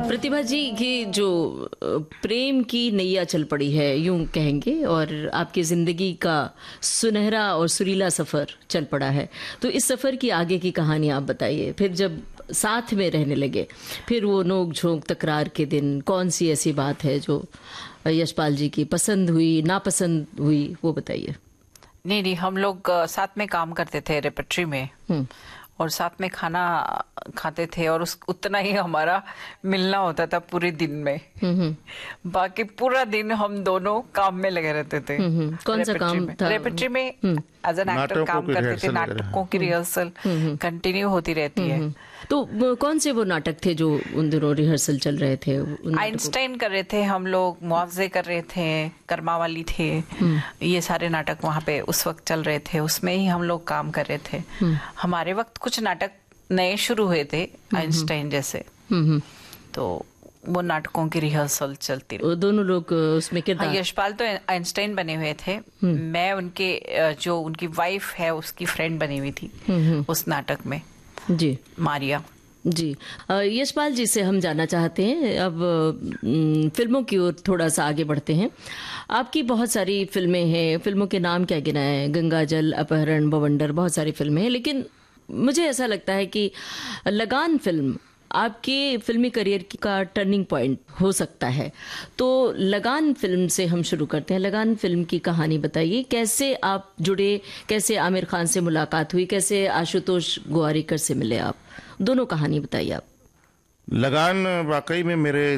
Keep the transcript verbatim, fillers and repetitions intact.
प्रतिभा जी की जो प्रेम की नैया चल पड़ी है यूं कहेंगे, और आपकी ज़िंदगी का सुनहरा और सुरीला सफ़र चल पड़ा है, तो इस सफ़र की आगे की कहानी आप बताइए। फिर जब साथ में रहने लगे, फिर वो नोक झोंक तकरार के दिन, कौन सी ऐसी बात है जो यशपाल जी की पसंद हुई, नापसंद हुई, वो बताइए। नहीं नहीं, हम लोग साथ में काम करते थे रेपेट्री में और साथ में खाना खाते थे, और उस उतना ही हमारा मिलना होता था पूरे दिन में। बाकी पूरा दिन हम दोनों काम में लगे रहते थे। कौन सा काम था? रेपेट्री में एज एन एक्टर काम करते थे, नाटकों की रिहर्सल कंटिन्यू होती रहती है। तो कौन से वो नाटक थे जो उन दिनों रिहर्सल चल रहे थे? आइंस्टाइन कर रहे थे हम लोग, मुआवजे कर रहे थे, कर्मा वाली थे, ये सारे नाटक वहाँ पे उस वक्त चल रहे थे, उसमें ही हम लोग काम कर रहे थे। हमारे वक्त कुछ नाटक नए शुरू हुए थे आइंस्टाइन जैसे, तो वो नाटकों की रिहर्सल चलती रही। दोनों लोग उसमें किरदार। हाँ, यशपाल तो आइंस्टाइन बने हुए थे, मैं उनके जो उनकी वाइफ है उसकी फ्रेंड बनी हुई थी उस नाटक में जी, मारिया जी। यशपाल जी से हम जानना चाहते हैं, अब फिल्मों की ओर थोड़ा सा आगे बढ़ते हैं। आपकी बहुत सारी फिल्में हैं, फिल्मों के नाम क्या गिनाएं, गंगाजल, अपहरण, बवंडर, बहुत सारी फिल्में हैं, लेकिन मुझे ऐसा लगता है कि लगान फिल्म आपके फिल्मी करियर का टर्निंग पॉइंट हो सकता है। तो लगान फिल्म से हम शुरू करते हैं। लगान फिल्म की कहानी बताइए, कैसे आप जुड़े, कैसे आमिर खान से मुलाकात हुई, कैसे आशुतोष गोवारिकर से मिले आप, दोनों कहानी बताइए आप। लगान वाकई में मेरे